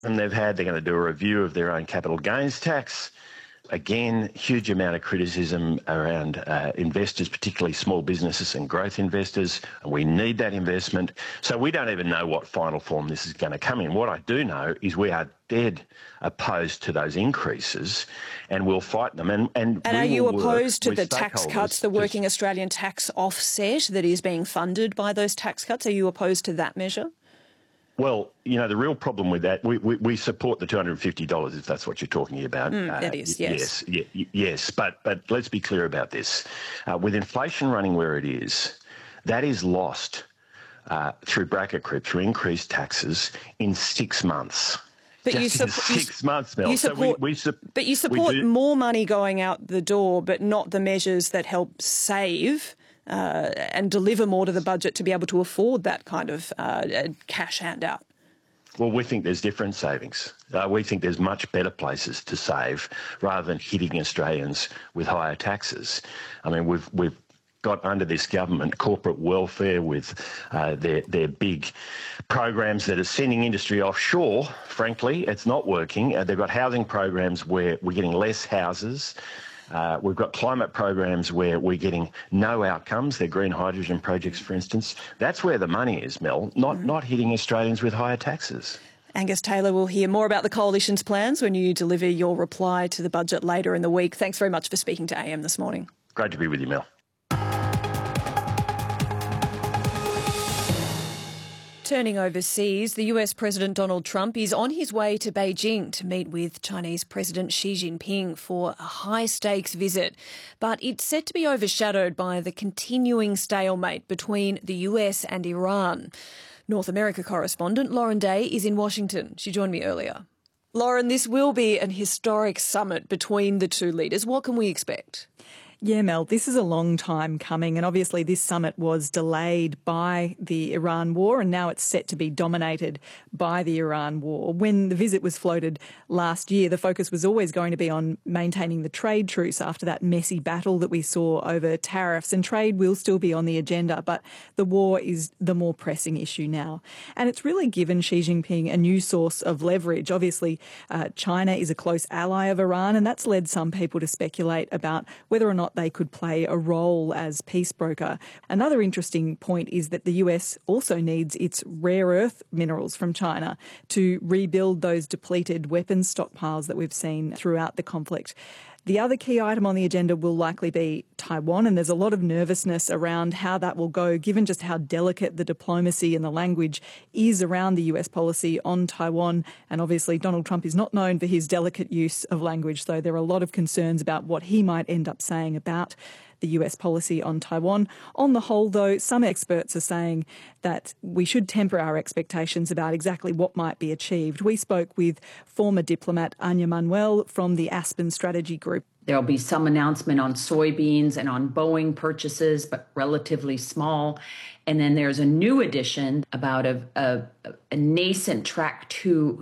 they're going to do a review of their own capital gains tax. Again, huge amount of criticism around investors, particularly small businesses and growth investors. And we need that investment. So we don't even know what final form this is going to come in. What I do know is we are dead opposed to those increases, and we'll fight them. And are you opposed to the tax cuts, the Working Australian tax offset that is being funded by those tax cuts? Are you opposed to that measure? Well, the real problem with that, we support the $250 if that's what you're talking about. That is, yes. Yes. But let's be clear about this. With inflation running where it is, that is lost through bracket creep, through increased taxes in 6 months. But in 6 months, Mel. But you support more money going out the door, but not the measures that help save and deliver more to the budget to be able to afford that kind of cash handout. Well, we think there's different savings. We think there's much better places to save rather than hitting Australians with higher taxes. I mean, we've got under this government corporate welfare with their big programs that are sending industry offshore. Frankly, it's not working. They've got housing programs where we're getting less houses. We've got climate programs where we're getting no outcomes. They're green hydrogen projects, for instance. That's where the money is, Mel, not hitting Australians with higher taxes. Angus Taylor, will hear more about the Coalition's plans when you deliver your reply to the budget later in the week. Thanks very much for speaking to AM this morning. Great to be with you, Mel. Turning overseas, the US President Donald Trump is on his way to Beijing to meet with Chinese President Xi Jinping for a high-stakes visit. But it's set to be overshadowed by the continuing stalemate between the US and Iran. North America correspondent Lauren Day is in Washington. She joined me earlier. Lauren, this will be an historic summit between the two leaders. What can we expect? Yeah, Mel, this is a long time coming, and obviously this summit was delayed by the Iran war, and now it's set to be dominated by the Iran war. When the visit was floated last year, the focus was always going to be on maintaining the trade truce after that messy battle that we saw over tariffs, and trade will still be on the agenda, but the war is the more pressing issue now. And it's really given Xi Jinping a new source of leverage. Obviously, China is a close ally of Iran, and that's led some people to speculate about whether or not they could play a role as peace broker. Another interesting point is that the US also needs its rare earth minerals from China to rebuild those depleted weapons stockpiles that we've seen throughout the conflict. The other key item on the agenda will likely be Taiwan, and there's a lot of nervousness around how that will go, given just how delicate the diplomacy and the language is around the US policy on Taiwan. And obviously Donald Trump is not known for his delicate use of language, so there are a lot of concerns about what he might end up saying about the US policy on Taiwan. On the whole, though, some experts are saying that we should temper our expectations about exactly what might be achieved. We spoke with former diplomat Anya Manuel from the Aspen Strategy Group. There'll be some announcement on soybeans and on Boeing purchases, but relatively small. And then there's a new addition about a nascent track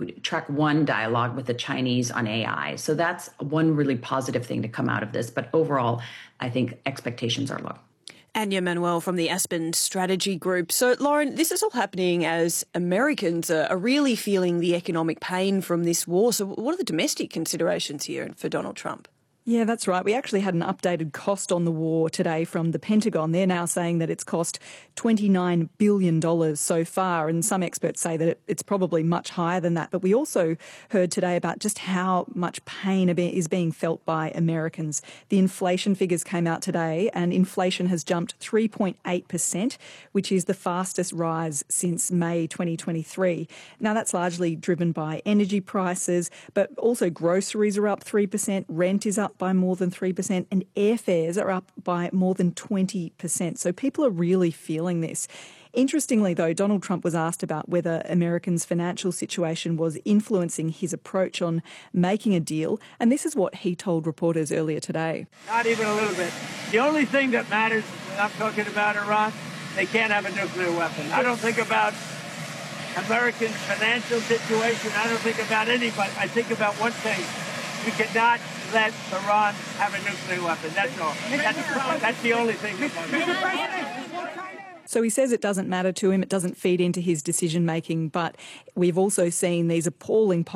1 dialogue with the Chinese on AI. So that's one really positive thing to come out of this. But overall, I think expectations are low. Anya Manuel from the Aspen Strategy Group. So, Lauren, this is all happening as Americans are really feeling the economic pain from this war. So what are the domestic considerations here for Donald Trump? Yeah, that's right. We actually had an updated cost on the war today from the Pentagon. They're now saying that it's cost $29 billion so far, and some experts say that it's probably much higher than that. But we also heard today about just how much pain is being felt by Americans. The inflation figures came out today, and inflation has jumped 3.8%, which is the fastest rise since May 2023. Now, that's largely driven by energy prices, but also groceries are up 3%, rent is up by more than 3%, and airfares are up by more than 20%. So people are really feeling this. Interestingly, though, Donald Trump was asked about whether Americans' financial situation was influencing his approach on making a deal, and this is what he told reporters earlier today. Not even a little bit. The only thing that matters when I'm talking about Iran, they can't have a nuclear weapon. I don't think about Americans' financial situation. I don't think about anybody. I think about one thing. We cannot let Iran have a nuclear weapon. That's all. That's the only thing that matters. So he says it doesn't matter to him, it doesn't feed into his decision-making, but we've also seen these appalling